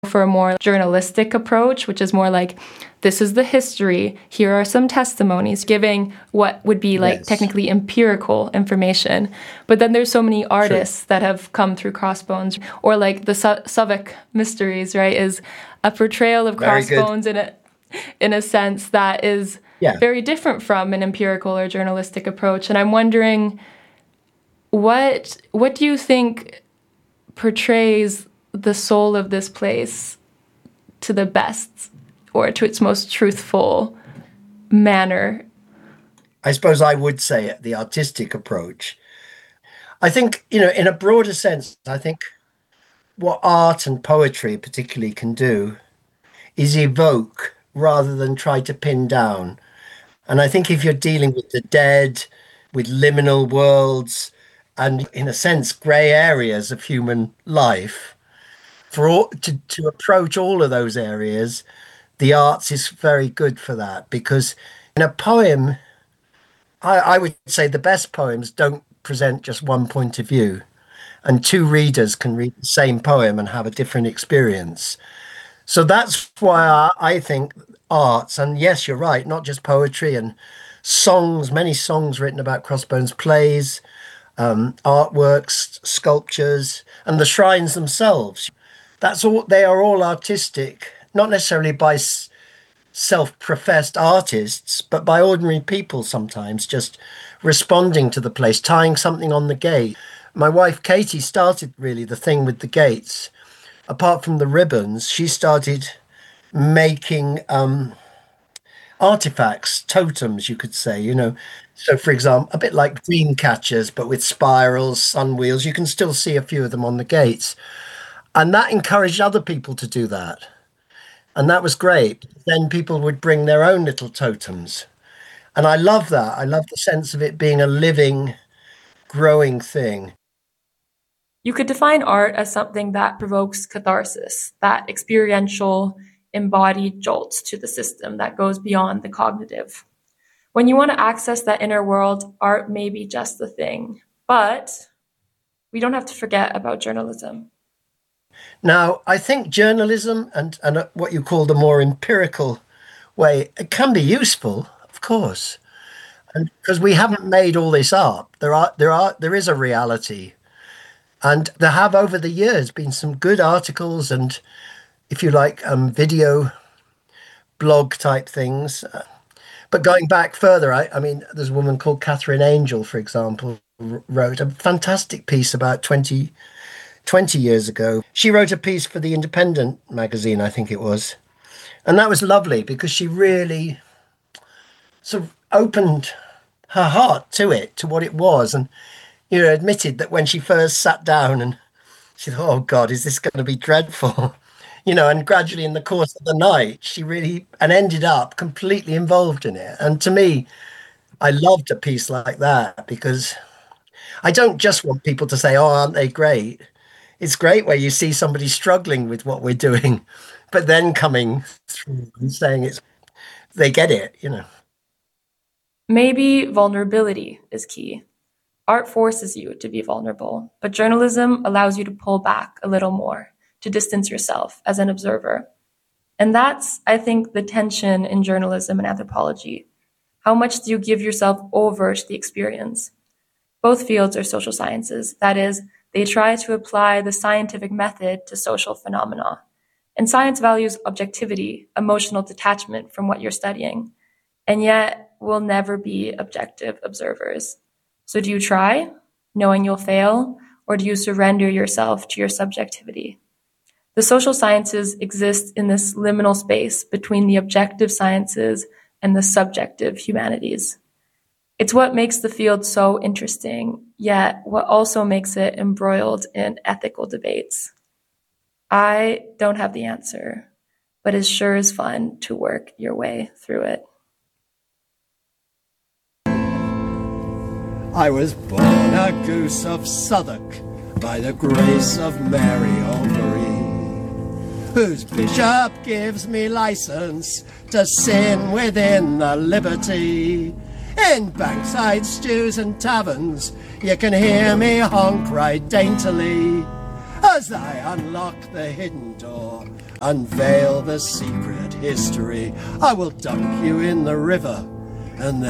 for a more journalistic approach, which is more like, this is the history, here are some testimonies, giving what would be like technically empirical information. But then there's so many artists that have come through Crossbones, or like the Southwark Mysteries, right, is a portrayal of Crossbones in a sense that is very different from an empirical or journalistic approach. And I'm wondering, what do you think portrays the soul of this place to the best, or to its most truthful manner? I suppose I would say the artistic approach. I think, in a broader sense, I think what art and poetry particularly can do is evoke rather than try to pin down. And I think if you're dealing with the dead, with liminal worlds, and in a sense, grey areas of human life, to approach all of those areas, the arts is very good for that. Because in a poem, I would say the best poems don't present just one point of view, and two readers can read the same poem and have a different experience. So that's why I think arts, and yes, you're right, not just poetry and songs, many songs written about Crossbones, plays, artworks, sculptures, and the shrines themselves. They are all artistic, not necessarily by self-professed artists, but by ordinary people sometimes, just responding to the place, tying something on the gate. My wife, Katie, started really the thing with the gates. Apart from the ribbons, she started making artifacts, totems, you could say, So, for example, a bit like dream catchers, but with spirals, sun wheels. You can still see a few of them on the gates. And that encouraged other people to do that. And that was great. Then people would bring their own little totems. And I love that. I love the sense of it being a living, growing thing. You could define art as something that provokes catharsis, that experiential, embodied jolt to the system that goes beyond the cognitive. When you want to access that inner world, art may be just the thing. But we don't have to forget about journalism. Now, I think journalism and what you call the more empirical way, it can be useful, of course, and because we haven't made all this up. There is a reality, and there have over the years been some good articles and, if you like, video blog type things. But going back further, I mean, there's a woman called Catherine Angel, for example, wrote a fantastic piece about 20 years ago. She wrote a piece for the Independent magazine, I think it was. And that was lovely because she really sort of opened her heart to it, to what it was. And, admitted that when she first sat down and she thought, oh God, is this going to be dreadful? And gradually in the course of the night, she really, and ended up completely involved in it. And to me, I loved a piece like that because I don't just want people to say, oh, aren't they great? It's great where you see somebody struggling with what we're doing, but then coming through and saying they get it, Maybe vulnerability is key. Art forces you to be vulnerable, but journalism allows you to pull back a little more, to distance yourself as an observer. And that's, I think, the tension in journalism and anthropology. How much do you give yourself over to the experience? Both fields are social sciences. That is, they try to apply the scientific method to social phenomena. And science values objectivity, emotional detachment from what you're studying, and yet we'll never be objective observers. So do you try, knowing you'll fail, or do you surrender yourself to your subjectivity? The social sciences exist in this liminal space between the objective sciences and the subjective humanities. It's what makes the field so interesting, yet what also makes it embroiled in ethical debates. I don't have the answer, but it sure is fun to work your way through it. I was born a goose of Southwark by the grace of Mary O'Gree, whose bishop gives me license to sin within the liberty. In Bankside stews and taverns, you can hear me honk right daintily as I unlock the hidden door unveil the secret history. I will dunk you in the river, and